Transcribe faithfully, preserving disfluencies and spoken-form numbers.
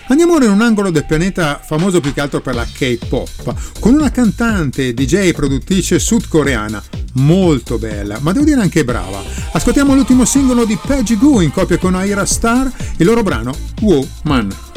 Andiamo ora in un angolo del pianeta famoso più che altro per la K-pop, con una cantante, D J e produttrice sudcoreana molto bella, ma devo dire anche brava. Ascoltiamo l'ultimo singolo di Peggy Gou in coppia con Aira Star, il loro brano Woman.